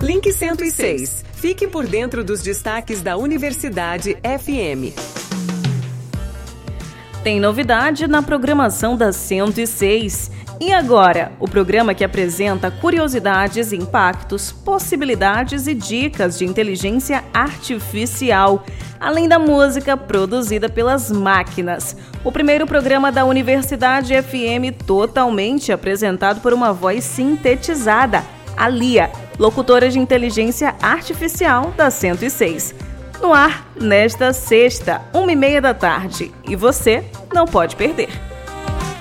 Link 106. Fique por dentro dos destaques da Universidade FM. Tem novidade na programação da 106. E agora, o programa que apresenta curiosidades, impactos, possibilidades e dicas de inteligência artificial, além da música produzida pelas máquinas. O primeiro programa da Universidade FM totalmente apresentado por uma voz sintetizada, a Lia, locutora de inteligência artificial da 106. No ar, nesta sexta, 1h30 da tarde. E você não pode perder.